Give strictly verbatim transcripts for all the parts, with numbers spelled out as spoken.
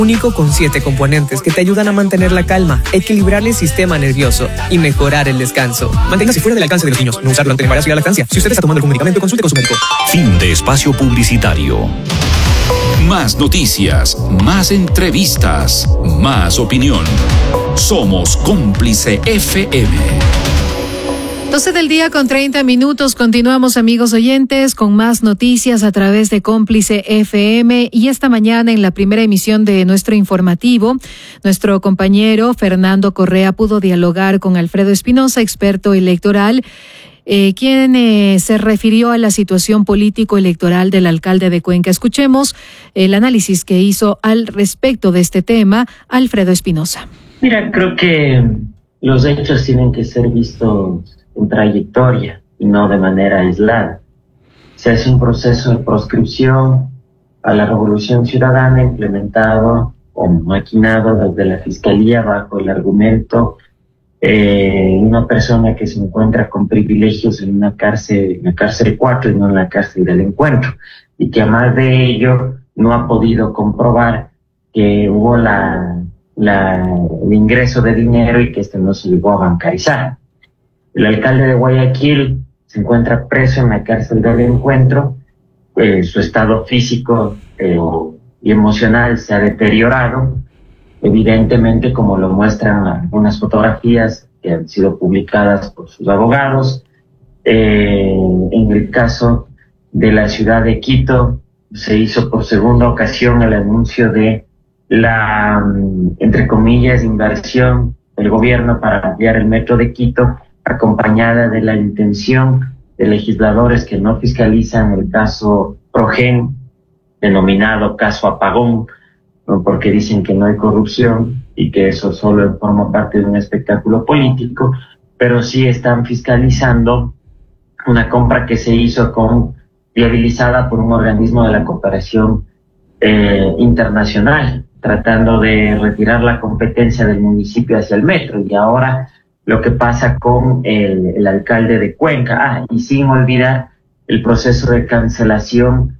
Único con siete componentes que te ayudan a mantener la calma, equilibrar el sistema nervioso y mejorar el descanso. Manténgase fuera del alcance de los niños. No usarlo ante el embarazo y la lactancia. Si usted está tomando algún medicamento, consulte con su médico. Fin de espacio publicitario. Más noticias, más entrevistas, más opinión. Somos Cómplice F M. doce del día con treinta minutos. Continuamos, amigos oyentes, con más noticias a través de Cómplice F M. Y esta mañana, en la primera emisión de nuestro informativo, nuestro compañero Fernando Correa pudo dialogar con Alfredo Espinosa, experto electoral, eh, quien eh, se refirió a la situación político-electoral del alcalde de Cuenca. Escuchemos el análisis que hizo al respecto de este tema Alfredo Espinosa. Mira, creo que los hechos tienen que ser vistos en trayectoria y no de manera aislada. Se hace un proceso de proscripción a la Revolución Ciudadana implementado o maquinado desde la Fiscalía bajo el argumento eh, una persona que se encuentra con privilegios en una cárcel, en la cárcel cuatro y no en la cárcel del Encuentro, y que además de ello no ha podido comprobar que hubo la, la, el ingreso de dinero y que este no se llegó a bancarizar. El alcalde de Guayaquil se encuentra preso en la cárcel del Encuentro, eh, su estado físico eh, y emocional se ha deteriorado, evidentemente como lo muestran algunas fotografías que han sido publicadas por sus abogados. Eh, en el caso de la ciudad de Quito, se hizo por segunda ocasión el anuncio de la, entre comillas, inversión del gobierno para ampliar el metro de Quito, acompañada de la intención de legisladores que no fiscalizan el caso Progen, denominado caso Apagón, ¿no? Porque dicen que no hay corrupción y que eso solo forma parte de un espectáculo político, pero sí están fiscalizando una compra que se hizo con viabilizada por un organismo de la cooperación eh, internacional, tratando de retirar la competencia del municipio hacia el metro. Y ahora lo que pasa con el, el alcalde de Cuenca, ah, y sin olvidar el proceso de cancelación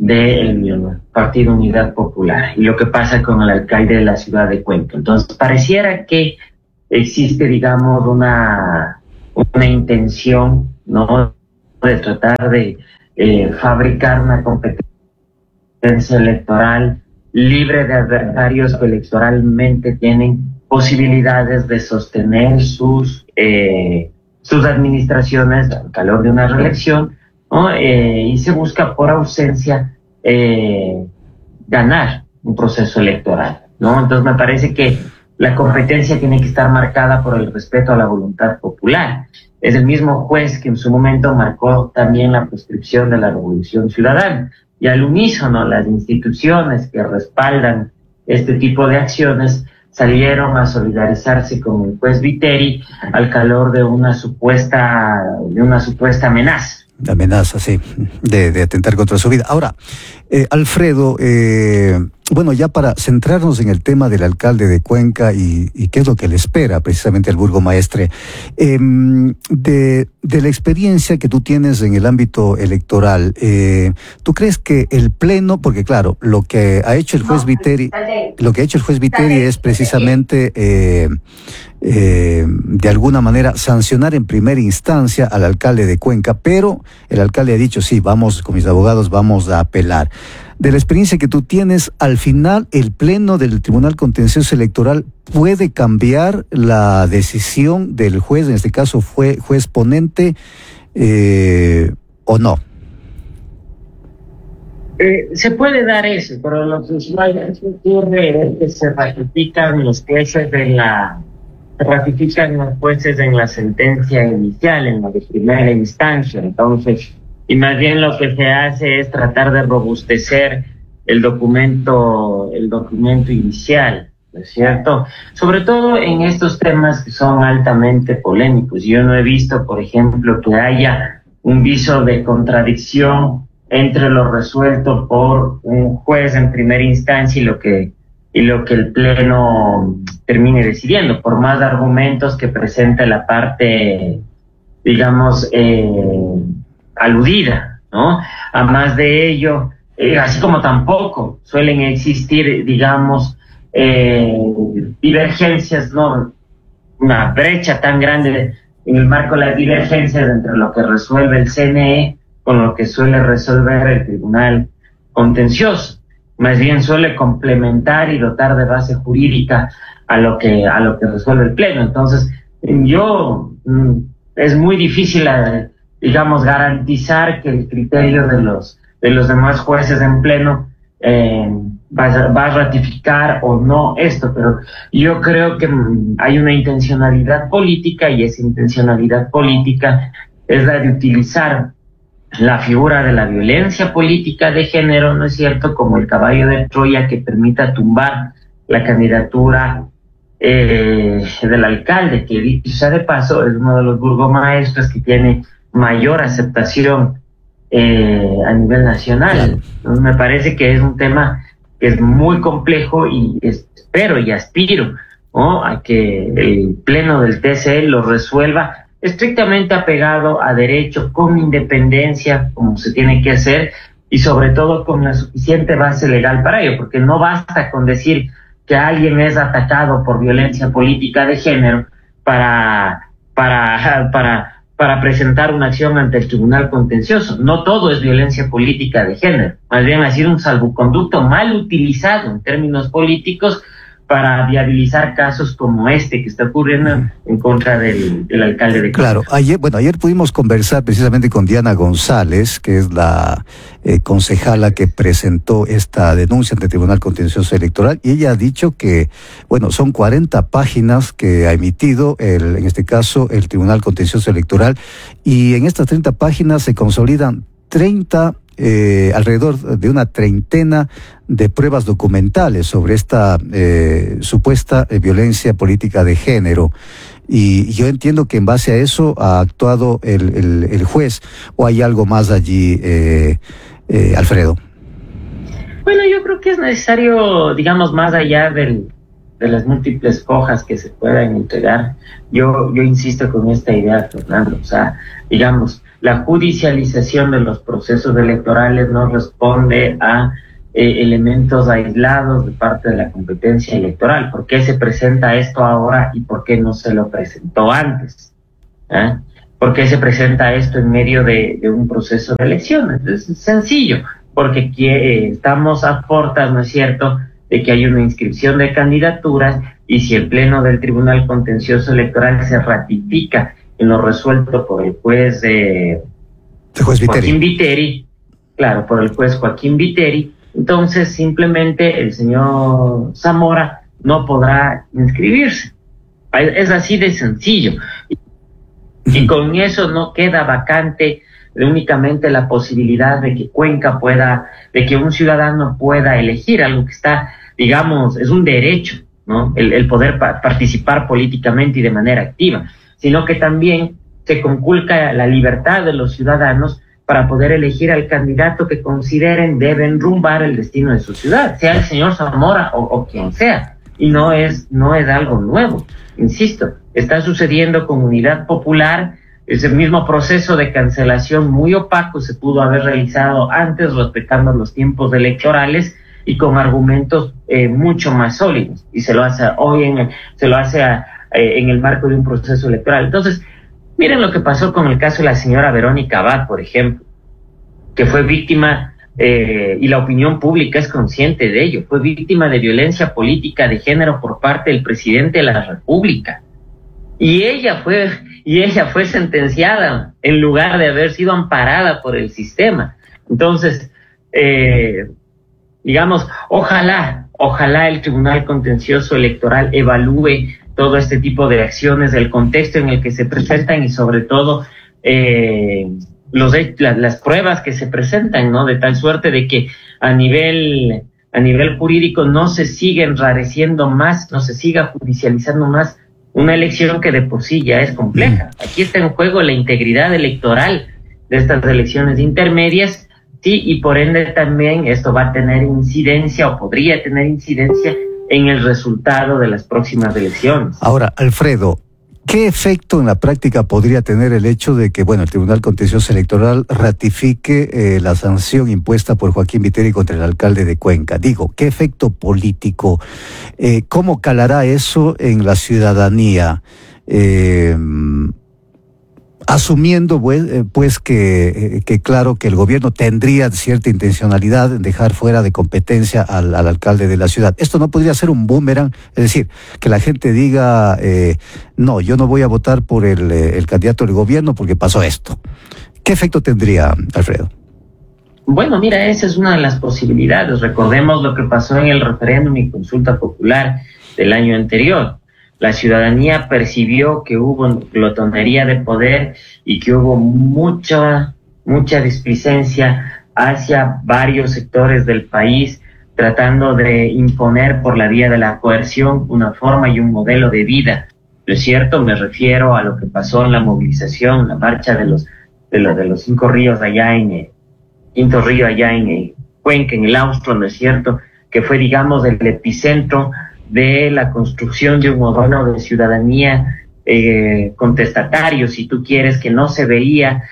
del Partido Unidad Popular, y lo que pasa con el alcalde de la ciudad de Cuenca. Entonces, pareciera que existe, digamos, una, una intención, ¿no?, de tratar de eh, fabricar una competencia electoral libre de adversarios que electoralmente tienen posibilidades de sostener sus eh, sus administraciones al calor de una reelección, ¿no? Eh, y se busca por ausencia eh, ganar un proceso electoral, ¿no? Entonces me parece que la competencia tiene que estar marcada por el respeto a la voluntad popular. Es el mismo juez que en su momento marcó también la proscripción de la Revolución Ciudadana, y al unísono las instituciones que respaldan este tipo de acciones salieron a solidarizarse con el juez Viteri al calor de una supuesta de una supuesta amenaza. De amenaza, sí, de, de atentar contra su vida. Ahora, eh, Alfredo, eh, bueno, ya para centrarnos en el tema del alcalde de Cuenca y, y qué es lo que le espera precisamente al burgomaestre, eh, de, de la experiencia que tú tienes en el ámbito electoral, eh, ¿tú crees que el pleno, porque claro, lo que ha hecho el juez Viteri, lo que ha hecho el juez Viteri es precisamente eh, eh, de alguna manera sancionar en primera instancia al alcalde de Cuenca, pero el alcalde ha dicho, sí, vamos, con mis abogados vamos a apelar. De la experiencia que tú tienes, al final el pleno del Tribunal Contencioso Electoral puede cambiar la decisión del juez, en este caso fue juez ponente, eh, o no. Eh, se puede dar eso, pero lo que ocurre es que se ratifican los jueces de la se ratifican los jueces en la sentencia inicial, en la de primera instancia. Entonces, y más bien lo que se hace es tratar de robustecer el documento, el documento inicial, ¿no es cierto? Sobre todo en estos temas que son altamente polémicos. Yo no he visto, por ejemplo, que haya un viso de contradicción entre lo resuelto por un juez en primera instancia y lo que y lo que el pleno termine decidiendo, por más argumentos que presente la parte, digamos, eh, aludida, ¿no? A más de ello, eh, así como tampoco suelen existir, digamos, eh, divergencias, no una brecha tan grande en el marco de las divergencias entre lo que resuelve el C N E con lo que suele resolver el Tribunal Contencioso. Más bien suele complementar y dotar de base jurídica a lo que a lo que resuelve el Pleno. Entonces, yo es muy difícil, digamos, garantizar que el criterio de los de los demás jueces en Pleno eh, va, a, va a ratificar o no esto, pero yo creo que hay una intencionalidad política, y esa intencionalidad política es la de utilizar la figura de la violencia política de género, ¿no es cierto?, como el caballo de Troya que permita tumbar la candidatura eh, del alcalde, que dicho sea de paso es uno de los burgomaestros que tiene mayor aceptación eh, a nivel nacional. Entonces, me parece que es un tema que es muy complejo, y espero y aspiro, ¿no?, a que el Pleno del T C E lo resuelva estrictamente apegado a derecho, con independencia, como se tiene que hacer, y sobre todo con la suficiente base legal para ello, porque no basta con decir que alguien es atacado por violencia política de género para, para, para, para presentar una acción ante el Tribunal Contencioso. No todo es violencia política de género, más bien ha sido un salvoconducto mal utilizado en términos políticos para viabilizar casos como este que está ocurriendo en contra del, del alcalde de Cuenca. Claro, ayer, bueno, ayer pudimos conversar precisamente con Diana González, que es la eh, concejala que presentó esta denuncia ante el Tribunal Contencioso Electoral, y ella ha dicho que, bueno, son cuarenta páginas que ha emitido, el, en este caso, el Tribunal Contencioso Electoral, y en estas treinta páginas se consolidan treinta Eh, alrededor de una treintena de pruebas documentales sobre esta eh, supuesta eh, violencia política de género. Y yo entiendo que en base a eso ha actuado el, el, el juez, o hay algo más allí, eh, eh, Alfredo. Bueno, yo creo que es necesario, digamos, más allá del, de las múltiples hojas que se puedan entregar, yo, yo insisto con esta idea, Fernando, o sea, digamos, la judicialización de los procesos electorales no responde a eh, elementos aislados de parte de la competencia electoral. ¿Por qué se presenta esto ahora y por qué no se lo presentó antes? ¿Eh? ¿Por qué se presenta esto en medio de, de un proceso de elecciones? Es sencillo, porque eh, estamos a puertas, ¿no es cierto?, de que hay una inscripción de candidaturas, y si el Pleno del Tribunal Contencioso Electoral se ratifica en lo resuelto por el juez, eh, el juez Joaquín Viteri, claro, por el juez Joaquín Viteri, entonces simplemente el señor Zamora no podrá inscribirse. Es así de sencillo. Y, y con eso no queda vacante únicamente la posibilidad de que Cuenca pueda, de que un ciudadano pueda elegir algo que está, digamos, es un derecho, ¿no?, el, el poder pa- participar políticamente y de manera activa, sino que también se conculca la libertad de los ciudadanos para poder elegir al candidato que consideren debe enrumbar el destino de su ciudad, sea el señor Zamora o, o quien sea. Y no es, no es algo nuevo, insisto, está sucediendo con Unidad Popular. Ese mismo proceso de cancelación muy opaco se pudo haber realizado antes, respetando los tiempos electorales y con argumentos eh, mucho más sólidos, y se lo hace hoy en el, se lo hace a, eh, en el marco de un proceso electoral. Entonces, miren lo que pasó con el caso de la señora Verónica Abad, por ejemplo, que fue víctima, eh, y la opinión pública es consciente de ello, fue víctima de violencia política de género por parte del presidente de la República, y ella fue y ella fue sentenciada en lugar de haber sido amparada por el sistema. Entonces, eh, digamos, ojalá, ojalá el Tribunal Contencioso Electoral evalúe todo este tipo de acciones, el contexto en el que se presentan, y sobre todo eh, los la, las pruebas que se presentan, ¿no?, de tal suerte de que a nivel a nivel jurídico no se siga enrareciendo más, no se siga judicializando más una elección que de por sí ya es compleja. Aquí está en juego la integridad electoral de estas elecciones intermedias, sí, y por ende también esto va a tener incidencia, o podría tener incidencia, en el resultado de las próximas elecciones. Ahora, Alfredo, ¿Qué efecto en la práctica podría tener el hecho de que, bueno, el Tribunal Contencioso Electoral ratifique eh, la sanción impuesta por Joaquín Viteri contra el alcalde de Cuenca? Digo, ¿qué efecto político? Eh, ¿Cómo calará eso en la ciudadanía? Eh, asumiendo pues, eh, pues que, eh, que claro que el gobierno tendría cierta intencionalidad en dejar fuera de competencia al, al alcalde de la ciudad. Esto no podría ser un boomerang, es decir, que la gente diga, eh, no, yo no voy a votar por el, eh, el candidato del gobierno porque pasó esto. ¿Qué efecto tendría, Alfredo? Bueno, mira, esa es una de las posibilidades. Recordemos lo que pasó en el referéndum y consulta popular del año anterior. La ciudadanía percibió que hubo glotonería de poder y que hubo mucha, mucha displicencia hacia varios sectores del país, tratando de imponer por la vía de la coerción una forma y un modelo de vida. ¿No es cierto? Me refiero a lo que pasó en la movilización, la marcha de los de los, de los cinco ríos allá en eh, Quinto Río, allá en eh, Cuenca, en el Austro, ¿no es cierto? Que fue, digamos, el epicentro de la construcción de un modelo de ciudadanía eh, contestatario, si tú quieres, que no se veía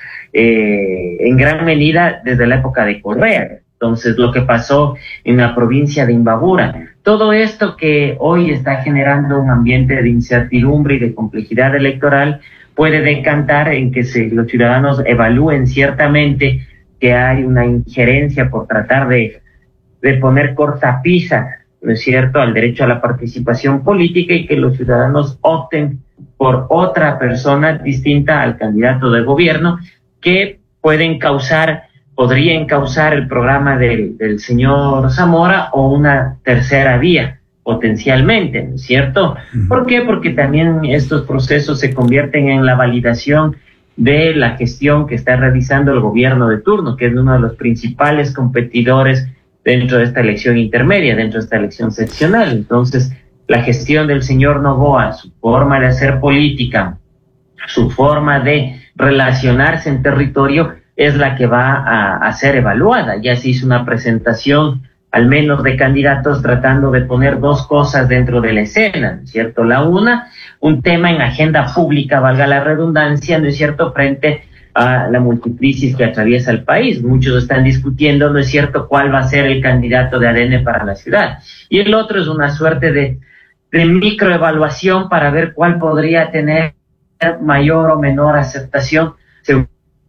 eh, en gran medida desde la época de Correa. Entonces, lo que pasó en la provincia de Imbabura, todo esto que hoy está generando un ambiente de incertidumbre y de complejidad electoral, puede decantar en que se, los ciudadanos evalúen ciertamente que hay una injerencia por tratar de, de poner cortapisa, ¿no es cierto?, al derecho a la participación política, y que los ciudadanos opten por otra persona distinta al candidato de gobierno, que pueden causar, podrían causar el programa del, del señor Zamora o una tercera vía, potencialmente, ¿no es cierto? ¿Por qué? Porque también estos procesos se convierten en la validación de la gestión que está realizando el gobierno de turno, que es uno de los principales competidores dentro de esta elección intermedia, dentro de esta elección seccional. Entonces, la gestión del señor Noboa, su forma de hacer política, su forma de relacionarse en territorio, es la que va a, a ser evaluada. Ya se hizo una presentación, al menos de candidatos, tratando de poner dos cosas dentro de la escena, ¿no es cierto? La una, un tema en agenda pública, valga la redundancia, ¿no es cierto?, frente a la multicrisis que atraviesa el país. Muchos están discutiendo, ¿no es cierto?, cuál va a ser el candidato de A D N para la ciudad. Y el otro es una suerte de, de microevaluación para ver cuál podría tener mayor o menor aceptación según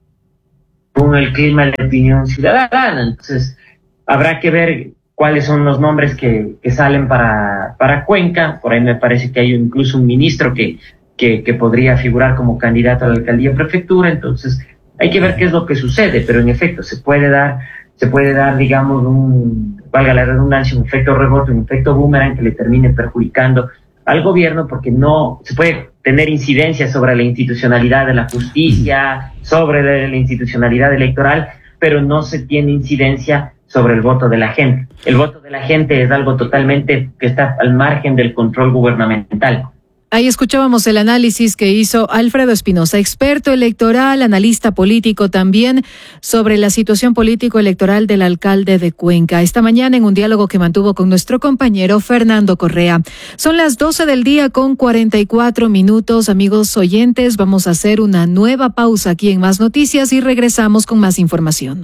el clima de la opinión ciudadana. Entonces, habrá que ver cuáles son los nombres que, que salen para, para Cuenca. Por ahí me parece que hay incluso un ministro que Que, que podría figurar como candidato a la alcaldía prefectura. Entonces hay que ver qué es lo que sucede, pero en efecto se puede dar, se puede dar, digamos, un, valga la redundancia, un efecto rebote, un efecto boomerang que le termine perjudicando al gobierno, porque no se puede tener incidencia sobre la institucionalidad de la justicia, sobre la institucionalidad electoral, pero no se tiene incidencia sobre el voto de la gente. El voto de la gente es algo totalmente que está al margen del control gubernamental. Ahí escuchábamos el análisis que hizo Alfredo Espinosa, experto electoral, analista político también, sobre la situación político-electoral del alcalde de Cuenca. Esta mañana en un diálogo que mantuvo con nuestro compañero Fernando Correa. Son las doce del día con cuarenta y cuatro minutos. Amigos oyentes, vamos a hacer una nueva pausa aquí en Más Noticias y regresamos con más información.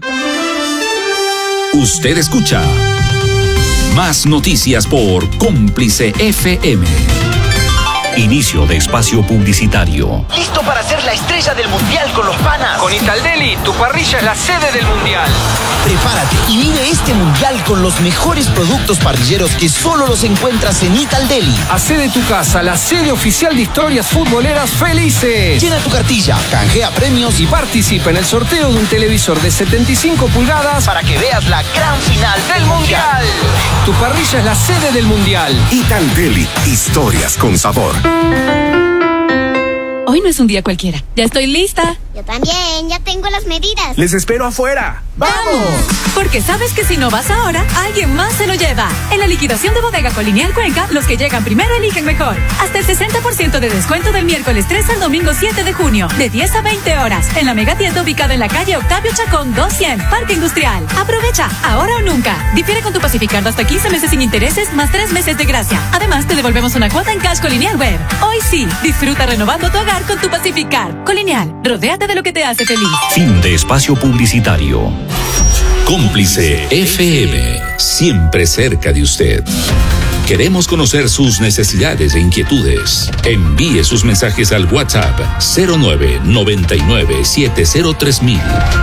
Usted escucha Más Noticias por Cómplice F M. Inicio de espacio publicitario. ¿Listo para ser la estrella del mundial con los panas? Con Italdeli, tu parrilla es la sede del mundial. Prepárate y vive este mundial con los mejores productos parrilleros que solo los encuentras en Italdeli. Hacé de tu casa la sede oficial de historias futboleras felices. Llena tu cartilla, canjea premios y participa en el sorteo de un televisor de setenta y cinco pulgadas para que veas la gran final del mundial. Tu parrilla es la sede del mundial. Italdeli, historias con sabor. Hoy no es un día cualquiera. Ya estoy lista. Yo también, ya tengo las medidas. Les espero afuera. ¡Vamos! Porque sabes que si no vas ahora, alguien más se lo lleva. En la liquidación de Bodega Colonial Cuenca, los que llegan primero eligen mejor. Hasta el sesenta por ciento de descuento del miércoles tres al domingo siete de junio, de diez a veinte horas, en la megatienda ubicada en la calle Octavio Chacón doscientos, Parque Industrial. Aprovecha, ahora o nunca. Difiere con tu Pacificard hasta quince meses sin intereses, más tres meses de gracia. Además, te devolvemos una cuota en cash Colonial Web. Hoy sí, disfruta renovando tu hogar con tu Pacificard. Colonial, rodéate de lo que te hace feliz. Fin de espacio publicitario. Cómplice F M, siempre cerca de usted. Queremos conocer sus necesidades e inquietudes. Envíe sus mensajes al WhatsApp cero nueve noventa y nueve setenta tres mil.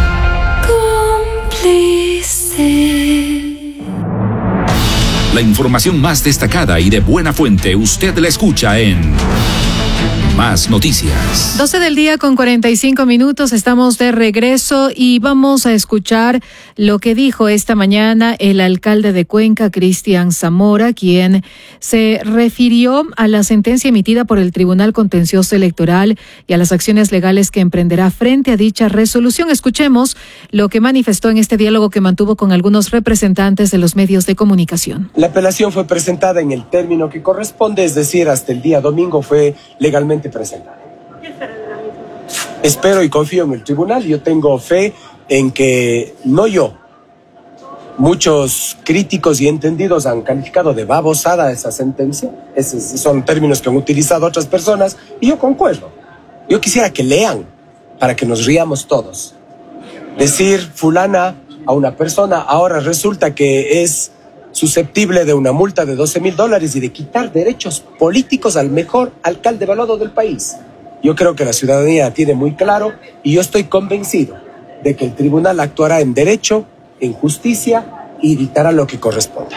Cómplice. La información más destacada y de buena fuente usted la escucha en Más Noticias. doce del día con cuarenta y cinco minutos, estamos de regreso y vamos a escuchar lo que dijo esta mañana el alcalde de Cuenca, Cristian Zamora, quien se refirió a la sentencia emitida por el Tribunal Contencioso Electoral y a las acciones legales que emprenderá frente a dicha resolución. Escuchemos lo que manifestó en este diálogo que mantuvo con algunos representantes de los medios de comunicación. La apelación fue presentada en el término que corresponde, es decir, hasta el día domingo fue legalmente presentada. Espero y confío en el tribunal. Yo tengo fe en que, no yo, muchos críticos y entendidos han calificado de babosada esa sentencia. Esos son términos que han utilizado otras personas y yo concuerdo. Yo quisiera que lean para que nos riamos todos. Decir fulana a una persona ahora resulta que es susceptible de una multa de doce mil dólares y de quitar derechos políticos al mejor alcalde evaluado del país. Yo creo que la ciudadanía tiene muy claro y yo estoy convencido de que el tribunal actuará en derecho, en justicia y dictará lo que corresponde.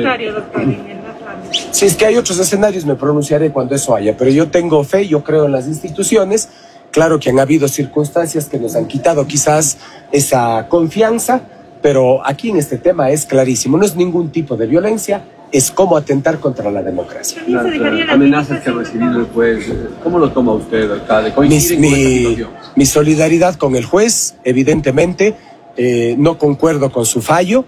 Si es que hay otros escenarios me pronunciaré cuando eso haya, pero yo tengo fe, yo creo en las instituciones. Claro que han habido circunstancias que nos han quitado quizás esa confianza, pero aquí en este tema es clarísimo, no es ningún tipo de violencia, es cómo atentar contra la democracia. Las amenazas que ha recibido el juez, ¿cómo lo toma usted, alcalde? ¿Coincide Mi, con esta mi, situación? mi solidaridad con el juez, evidentemente, eh, no concuerdo con su fallo,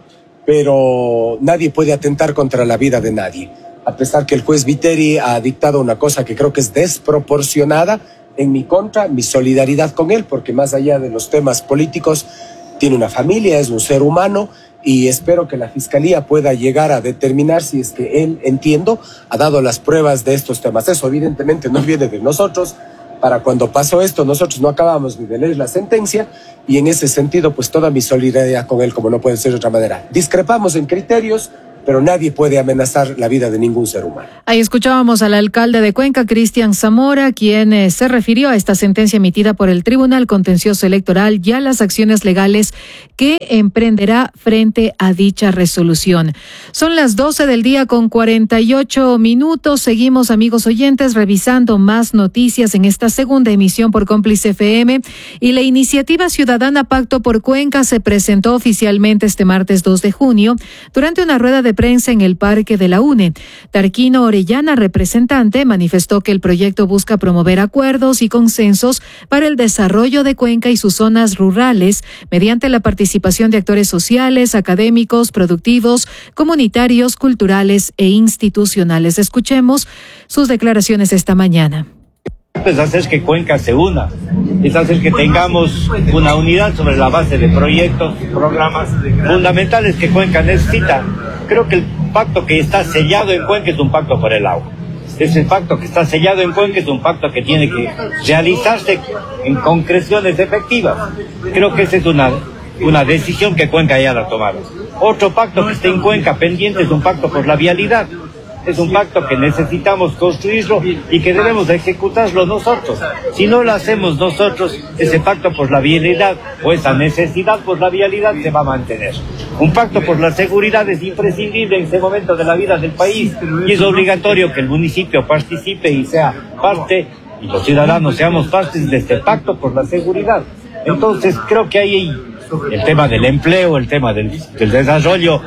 pero nadie puede atentar contra la vida de nadie. A pesar que el juez Viteri ha dictado una cosa que creo que es desproporcionada en mi contra, mi solidaridad con él, porque más allá de los temas políticos, tiene una familia, es un ser humano y espero que la Fiscalía pueda llegar a determinar si es que él, entiendo, ha dado las pruebas de estos temas. Eso evidentemente no viene de nosotros. Para cuando pasó esto, nosotros no acabamos ni de leer la sentencia y en ese sentido, pues toda mi solidaridad con él, como no puede ser de otra manera. Discrepamos en criterios, pero nadie puede amenazar la vida de ningún ser humano. Ahí escuchábamos al alcalde de Cuenca, Cristian Zamora, quien eh, se refirió a esta sentencia emitida por el Tribunal Contencioso Electoral y a las acciones legales que emprenderá frente a dicha resolución. Son las doce del día con cuarenta y ocho minutos. Seguimos, amigos oyentes, revisando más noticias en esta segunda emisión por Cómplice F M. Y la iniciativa ciudadana Pacto por Cuenca se presentó oficialmente este martes dos de junio durante una rueda de prensa en el Parque de la UNE. Tarquino Orellana, representante, manifestó que el proyecto busca promover acuerdos y consensos para el desarrollo de Cuenca y sus zonas rurales mediante la participación de actores sociales, académicos, productivos, comunitarios, culturales e institucionales. Escuchemos sus declaraciones esta mañana. Es hacer que Cuenca se una, es hacer que tengamos una unidad sobre la base de proyectos, programas fundamentales que Cuenca necesita. Creo que el pacto que está sellado en Cuenca es un pacto por el agua. Ese pacto que está sellado en Cuenca es un pacto que tiene que realizarse en concreciones efectivas. Creo que esa es una, una decisión que Cuenca ya la ha tomado. Otro pacto que está en Cuenca pendiente es un pacto por la vialidad. Es un pacto que necesitamos construirlo y que debemos ejecutarlo nosotros. Si no lo hacemos nosotros, ese pacto por la vialidad o esa necesidad por la vialidad se va a mantener. Un pacto por la seguridad es imprescindible en este momento de la vida del país y es obligatorio que el municipio participe y sea parte, y los ciudadanos seamos partes de este pacto por la seguridad. Entonces creo que ahí el tema del empleo, el tema del, del desarrollo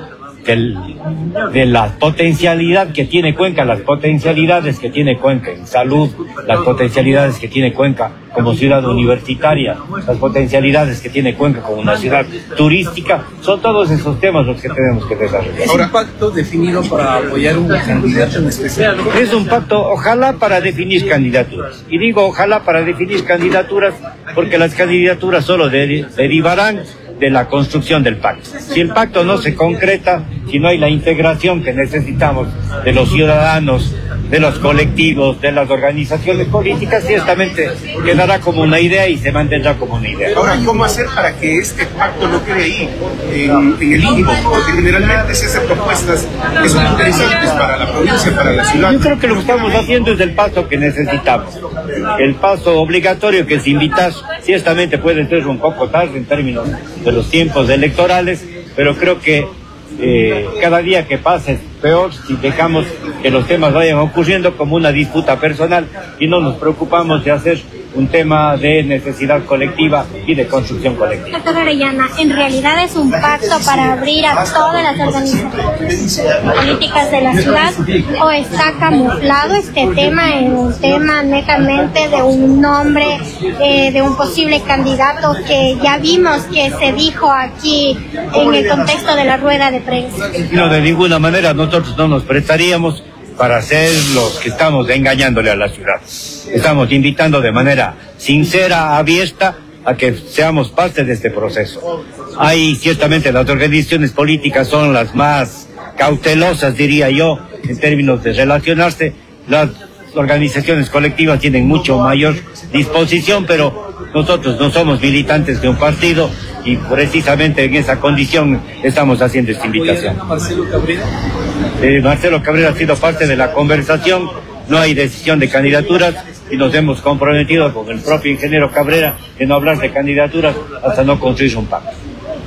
del, de la potencialidad que tiene Cuenca, las potencialidades que tiene Cuenca en salud, las potencialidades que tiene Cuenca como ciudad universitaria, las potencialidades que tiene Cuenca como una ciudad turística, son todos esos temas los que tenemos que desarrollar. ¿Es un pacto definido para apoyar un candidato en especial? Es un pacto, ojalá, para definir candidaturas. Y digo ojalá para definir candidaturas porque las candidaturas solo de, derivarán de la construcción del pacto. Si el pacto no se concreta, si no hay la integración que necesitamos de los ciudadanos, de los colectivos, de las organizaciones políticas, ciertamente quedará como una idea y se mantendrá como una idea. Ahora, ¿cómo hacer para que este pacto no quede ahí, en, en el limbo? Porque generalmente se hacen propuestas que son interesantes para la provincia, para la ciudad. Yo creo que lo que estamos haciendo es el paso que necesitamos. El paso obligatorio que es invitar, ciertamente puede ser un poco tarde en términos de los tiempos electorales, pero creo que eh, cada día que pasa es peor si dejamos que los temas vayan ocurriendo como una disputa personal y no nos preocupamos de hacer un tema de necesidad colectiva y de construcción colectiva. Doctor Orellana, ¿en realidad es un pacto para abrir a todas las organizaciones políticas de la ciudad o está camuflado este tema en un tema netamente de un nombre eh, de un posible candidato que ya vimos que se dijo aquí en el contexto de la rueda de prensa? No, de ninguna manera nosotros no nos prestaríamos para ser los que estamos engañándole a la ciudad. Estamos invitando de manera sincera, abierta, a que seamos parte de este proceso. Hay ciertamente las organizaciones políticas son las más cautelosas, diría yo, en términos de relacionarse. Las organizaciones colectivas tienen mucho mayor disposición, pero nosotros no somos militantes de un partido y precisamente en esa condición estamos haciendo esta invitación. Marcelo Cabrera. Eh, Marcelo Cabrera ha sido parte de la conversación, no hay decisión de candidaturas y nos hemos comprometido con el propio ingeniero Cabrera de no hablar de candidaturas hasta no construir un pacto.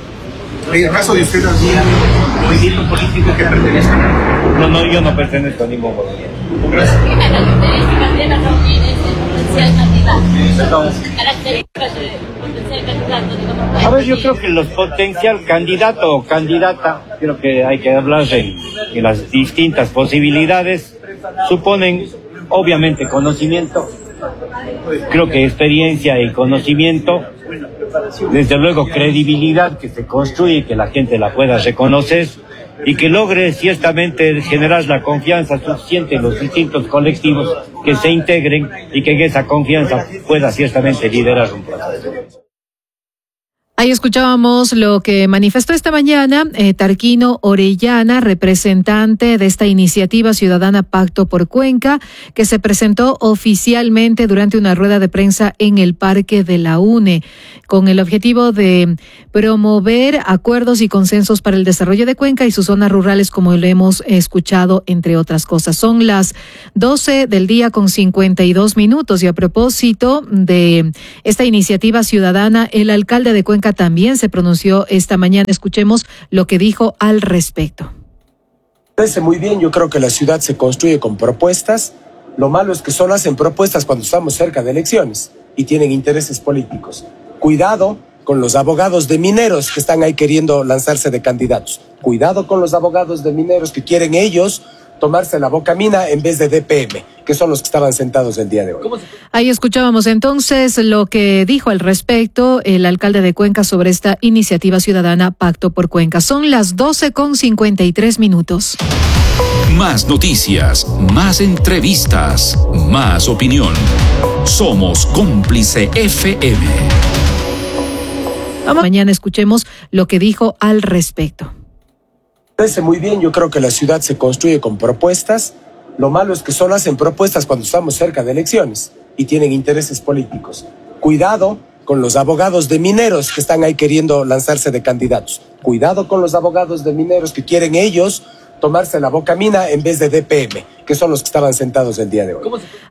En el caso de usted, ¿algún movimiento político que pertenezca? No, no, yo no pertenezco a ningún movimiento. Gracias. A ver, yo creo que los potencial candidato o candidata, creo que hay que hablar de, de las distintas posibilidades, suponen obviamente conocimiento, creo que experiencia y conocimiento, desde luego credibilidad que se construye y que la gente la pueda reconocer y que logre ciertamente generar la confianza suficiente en los distintos colectivos que se integren y que en esa confianza pueda ciertamente liderar un proceso. Ahí escuchábamos lo que manifestó esta mañana eh, Tarquino Orellana, representante de esta iniciativa ciudadana Pacto por Cuenca, que se presentó oficialmente durante una rueda de prensa en el Parque de la UNE, con el objetivo de promover acuerdos y consensos para el desarrollo de Cuenca y sus zonas rurales, como lo hemos escuchado, entre otras cosas. Son las doce del día con cincuenta y dos minutos y a propósito de esta iniciativa ciudadana, el alcalde de Cuenca también se pronunció esta mañana. Escuchemos lo que dijo al respecto. Parece muy bien, yo creo que la ciudad se construye con propuestas. Lo malo es que solo hacen propuestas cuando estamos cerca de elecciones y tienen intereses políticos. Cuidado con los abogados de mineros que están ahí queriendo lanzarse de candidatos. Cuidado con los abogados de mineros que quieren ellos tomarse la boca mina en vez de D P M, que son los que estaban sentados el día de hoy. Ahí escuchábamos entonces lo que dijo al respecto el alcalde de Cuenca sobre esta iniciativa ciudadana Pacto por Cuenca. Son las doce con cincuenta y tres minutos. Más noticias, más entrevistas, más opinión. Somos Cómplice F M. Mañana escuchemos lo que dijo al respecto. Parece muy bien, yo creo que la ciudad se construye con propuestas. Lo malo es que solo hacen propuestas cuando estamos cerca de elecciones y tienen intereses políticos. Cuidado con los abogados de mineros que están ahí queriendo lanzarse de candidatos. Cuidado con los abogados de mineros que quieren ellos tomarse la boca mina en vez de D P M, que son los que estaban sentados el día de hoy.